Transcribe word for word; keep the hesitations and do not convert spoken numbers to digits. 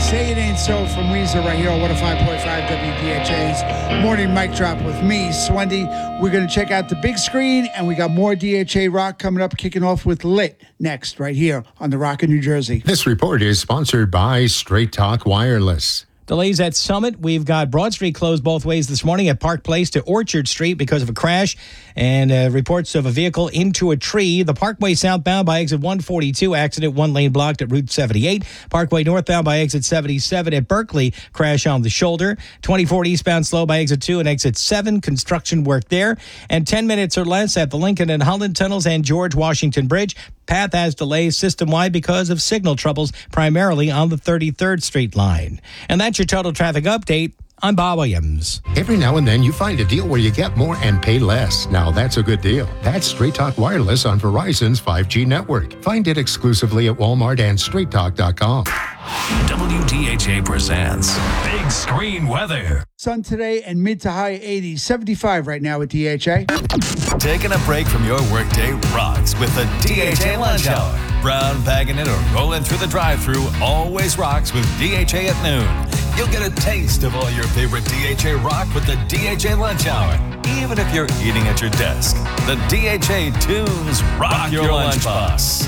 Say It Ain't So from Weezer right here on one oh five point five W D H A's Morning Mic Drop with me, Swendy. We're going to check out the big screen, and we got more D H A rock coming up, kicking off with Lit next right here on The Rock in New Jersey. This report is sponsored by Straight Talk Wireless. Delays at Summit. We've got Broad Street closed both ways this morning at Park Place to Orchard Street because of a crash and uh, reports of a vehicle into a tree. The Parkway southbound by exit one forty-two, accident one lane blocked at Route seventy-eight. Parkway northbound by exit seventy-seven at Berkeley, crash on the shoulder. twenty-four eastbound slow by exit two and exit seven, construction work there. And ten minutes or less at the Lincoln and Holland tunnels and George Washington Bridge. Path has delays system-wide because of signal troubles, primarily on the thirty-third Street line. And that's your total traffic update. I'm Bob Williams. Every now and then you find a deal where you get more and pay less. Now that's a good deal. That's Straight Talk Wireless on Verizon's five G network. Find it exclusively at Walmart and straight talk dot com. W D H A presents Big Screen Weather. Sun today and mid to high eighties, seventy-five right now at D H A. Taking a break from your workday rocks with the D H A lunch hour. Brown bagging it or rolling through the drive-thru always rocks with D H A at noon. You'll get a taste of all your favorite D H A rock with the D H A lunch hour, even if you're eating at your desk. The D H A tunes rock, rock your, your lunchbox.